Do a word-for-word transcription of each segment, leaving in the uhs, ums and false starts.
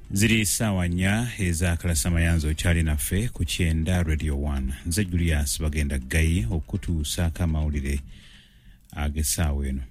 Ziri sawa nya eza kalasa mayanzo chali naffe ku Kyenda Radio one. Nze Julius bagenda gayi okutuusa amawulire agesaawa eno.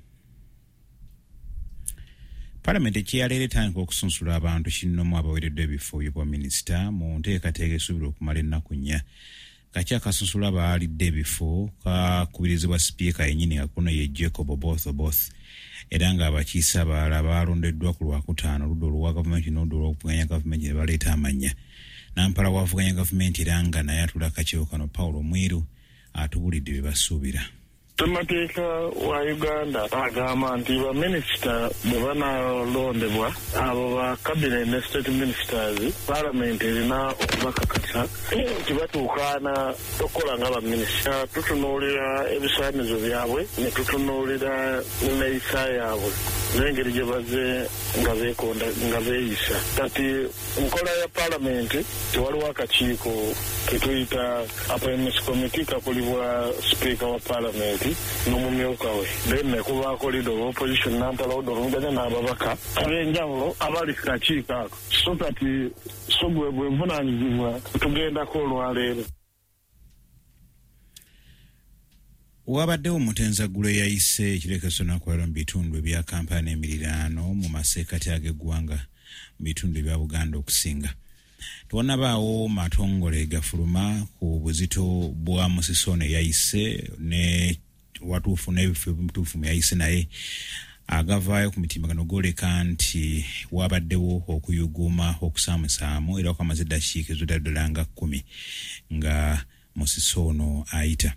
Parliament ekyaleero etandika okusunsula abantu kinnomu abaweereddwa ebifo by'obwa minisita mu nteekateeka esuubira okumala ennaku nnya. Kati akasunsula abaalidde ebifo kakubirizibwa sipiika yennyini nga kuno ye Jacob Oboth Oboth. Era nga abakiise abalala baalondeddwa ku lwakutaano oludda olwa gavumenti n'oludda olw'okuvuganya gavumenti ne baleeta amannya. Nampala wavuganya gavumenti era nga naye atula akakiiko kano Paulo Mwiru atubulidde bye basuubira. Amateeka wa Uganda agamba nti baminisita bwe banalondebwa abo ba cabinet ne state ministers parliament erina okubakakasa nti batuukaana okukola nga baminisita. Tutunuulira ebisaanizo byabwe ne tutunuulira n'enneeyisa yaabwe n'engeri gye bazze nga beekonda nga beeyisa. Kati nkola ya parliament tewaliwo akakiiko ketuyita appointments committee kakulibwa speaker wa parliament n'omumyuka we. Then ne kubaako leader of opposition Nampala Oddo Olumuganya n'ababaka ab'enjawulo abali ku kakiiko ako. So kati so bwe buvunaanyizibwa tugendako olwaleero. Wabaddewo omutenzaggulo eyayise ekirekeso n'akolera mu bitundu ebya Kampala n'emiriraano mu maseekati ag'eggwanga mu bitundu ebya Buganda okusinga. Tuwanabaawo matongole gafuluma ku buzito bwa Musisone eyayise ne watuufu n'ebifo ebituufu yayise naye agavaayo ku mitimbagano gwoleka nti wabaddewo okuyuguma okusaamusaamu era kwamaze eddakiika eziddala nga kkumi nga Musisono ayita.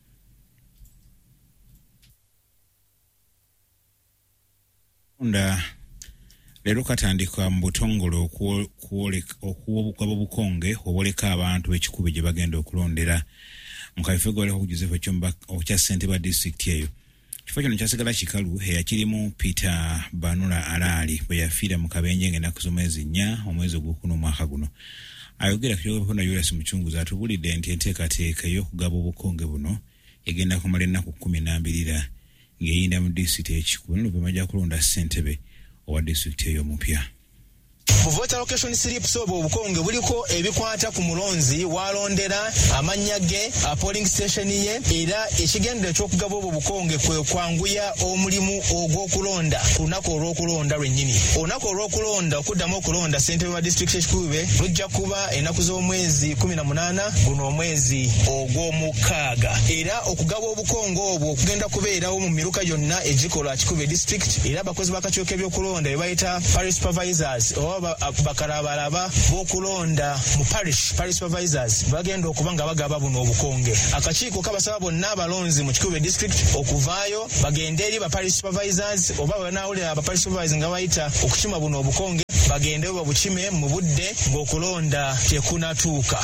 Nda leero katandika mu butongole okuwobukaba bukonge oboleka abantu ekikubi gye bagenda okulondera mu kaifo gole okujuzefu ekyomba okya ssentebe disitulikiti eyo. Kifo kino kyasigala kikalu eyakirimu Peter Banula Alaali bwe yafiira mu kabenje ng'ennaku z'omwezi nnya omwezi ogwokuna omwaka guno. Ayogera ku kiyogo na Julius Muchunguzi atubulidde nti enteekateeka ey'okugaba obukonge buno egenda kumala ennaku kkumi na mbirira ng'eyinda mu disitulikiti ekikulu oluvannyuma lwa kulonda ssentebe owa disitulikiti eyo omupya. Mu voter location slips obwo obukonge buliko ebikwata ku mulonzi walondera amannya ge a polling station ye era ekigendo eky'okugaba obwo obukonge kwe kwanguya omulimu ogw'okulonda ku lunaku olw'okulonda lwennyini. Olunaku olw'okulonda okuddamu okulonda ssentebe wa disitulikiti ekikube lujja kuba ennaku z'omwezi kumi na munaana guno omwezi ogw'omukaaga. Era okugaba obukonge obwo okugenda kubeerawo mu miruka yonna egikola kikube disitulikiti era abakozi b'akakiiko k'ebyokulonda be bayita parish supervisors oba bakalabalaba bokulonda mu parish parish supervisors bagenda okuba nga bagaba buno obukonge. Akakiiko kabasaba bonna abalonzi mu Kikube district okuvaayo bagende eri ba parish supervisors oba banawulira aba parish supervisors nga bayita okukima buno obukonge bagende babukime mu budde ng'okulonda tekunatuuka.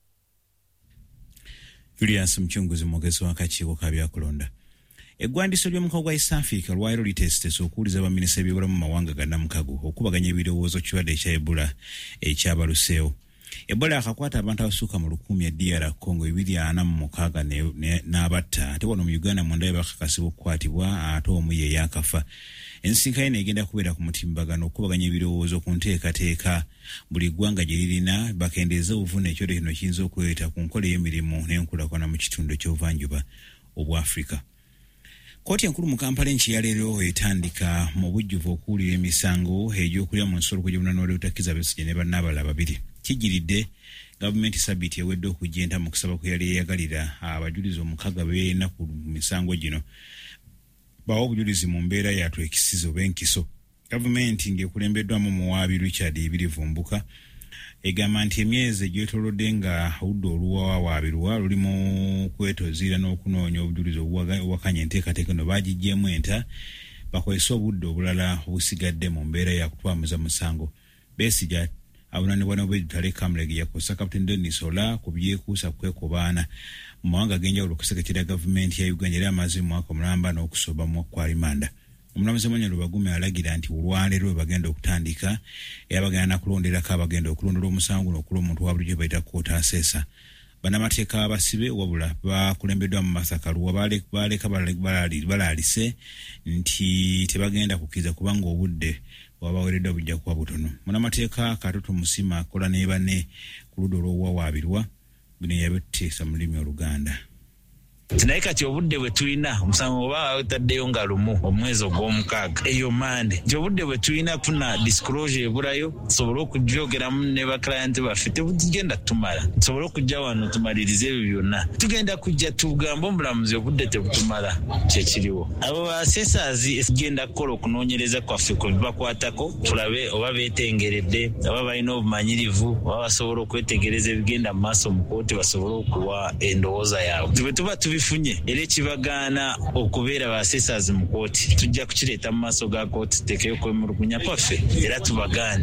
Julius Muchunguzi mwogezi w'akakiiko ka byakulonda. Eggwandiso ly'omukago gwa East Africa lwaliro litesitese okuwuliza abaminisita b'ebyobulamu mu mawanga ga Namukago okubaganya ebirowoozo kirwadde ekya Ebola ekyabaluseewo. Ebola akakwata abantu abasukka mu lukumi ya D R Congo bibiri ana mu mukaaga n'abatta ate wano mu Uganda mu ndaye bakakasibwa okukwatibwa ate omu ye yaakafa. Ensisinkano egenda kubeera ku mutimbagano okubaganya ebirowoozo ku nteekateeka buli ggwanga gye lirina bakendeeza obuvune ekyoto kino kiyinza okuleeta ku nkola y'emirimu n'enkulaakulana mu kitundu eky'obuvanjuba obwa Afrika. Kooti enkulu mu Kampala enkyaleero etandika mu bujjuvu okuwulira emisango egy'okulya mu nsolo kwegimunaanula obutakkiza Besigye ne bannaabala babiri. Kijiridde gavumenti sabbiiti ewedde okujjenta mu kusaba kwe yali eyagalira abajulizi omukaaga beerina ku misango gino bawa obujulizi mu mbeera yatwa ekisizo b'enkiso. Gavumenti ng'ekulembeddwamu muwaabi Richard Ibirivumbuka egamba nti emyezi egyetolodde nga oludda oluwawaabirwa luli mu kwetoziira n'okunoonya obujulizi obuwakanya enteekateeka no baagiggyemu enta bakozesa obudde obulala obusigadde mu mbeera yakutwamuza musango. Besigye avunaanibwa n'obwedutale Kamulege yakozesa Kapiteni Denis Ola ku byekuusa kwekobaana mu mawanga ag'enjawulo okuseketera gavumenti ya Uganda era amaze mu mwaka mulamba n'okusoba mu kwalimanda. Omulamuzi Emmanuel Bagume alagira nti olwaleero bagenda okutandika era bagenda kulonderako abagenda okulondera omusango n'okula omuntu wa bulijjo bayita kkooti aseesa. Bannamateeka abasibe wabula bakulembeddwa mu Masaka Luwa baleka balaalise nti tebagenda kukkiriza kubanga obudde wabaweredde bujja kuba butono. Munnamateeka Katutu Musima akola ne banne ku ludda olw'owawaabirwa bino yabiteesa mu lulimi Oluganda. Naye kati obudde bwe tulina omusango oba otaddeyo nga lumu omwezi ogw'omukaaga eyo mande nti obudde bwe tulina kufuna disclosure ebulayo tusobole okugyogeramu ne baklayenti baffe tebugenda tumala tusobole okujja wano tumalirize ebyo byonna tugenda kujja tugambe omulamuzi obudde tebutumala kyekiriwo abo basesaazi tugenda kukola okunoonyereza kwaffe kwe bibakwatako tulabe oba beetengeredde oba balina obumanyirivu oba basobola okwetegereza ebigenda mu maaso mu kooti basobole okuwa endowooza yaabwe tube tuba tubifunye era ekibagaana okubeera basesaazi mu kooti tujja kukireeta mu maaso ga kooti tuteekeyo kwemulugunya kwaffe era tubagaane.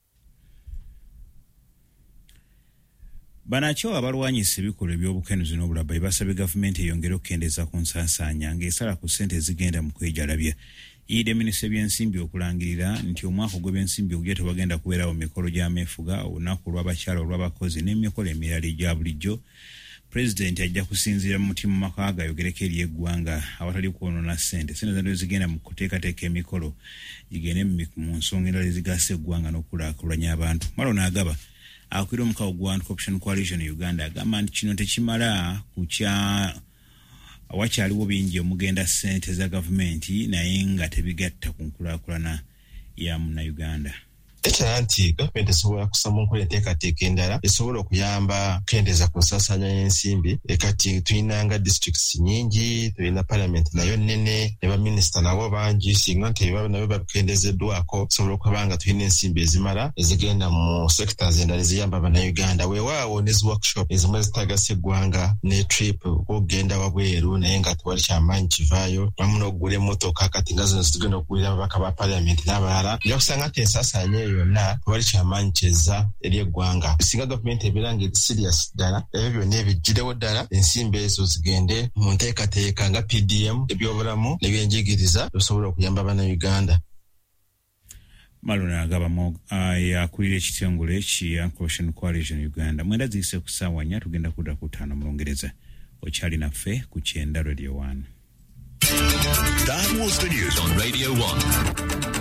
Banakyo abalwanyisa ebikolwa eby'obukenuzi n'obulabbayi basabye gavumenti eyongere okukendeeza ku nsaasaanya ng'esala ku ssente ezigenda mu kwejalabya. Yidde minisita by'ensimbi okulangirira nti omwaka gw'ebyensimbi ogujja tebagenda kubeerawo mikolo gy'ameefuga olunaku olw'abakyala olw'abakozi n'emikolo emirala egya bulijjo. Pulezidenti ajja kusinziira mu mutima maka gayogereko eri eggwanga awatali kwonoona ssente ssente zino zigenda mu kuteekateeka emikolo gigende mu nsonga endala ezigasa eggwanga n'okulaakulanya abantu. Malo n'agaba akwira omukago gwa Anti-Corruption Coalition Uganda agamba nti kino tekimala kukya wakyaliwo bingi omugenda ssente za gavumenti naye nga tebigatta ku nkulaakulana ya Munnayuganda. Ekirala nti gavumenti esobola kusamba nkola enteekateeka endala esobola okuyamba okukendeeza ku nsaasaanya y'ensimbi kati tulinanga districts nyingi tulina parliament nayo nnene ne baminisita nabo bangi singa nti nabo bakendeezeddwako tusobola okuba nga tulina ensimbi ezimala ezigenda mu sectors endala eziyamba bannayuganda weewaawo nezi workshop ezimu ezitagasa eggwanga ne trip okugenda wabweru naye nga tewali kyamaanyi kivaayo wamu n'okugula emmotoka kati nga zino zitugenda okugulira ababaka ba parliament n'abalala ojja kusanga nti ensaasaanya yonna wali kyamaanyi kyezza eri eggwanga singa gavumenti ebeera eri serious ddala ebyo byonna ebijjirewo ddala ensimbi ezo zigende mu nteekateeka nga P D M ebyobulamu n'ebyenjigiriza bisobola okuyamba bannayuganda. Malona agaba yakulira ekitongole ki Anti-Corruption Coalition Uganda. Mwenda ziyise ku ssaawa nnya tugenda kudda ku ttaano mu Lungereza. Okyali naffe ku Kyenda Radio one. That was the news on Radio one.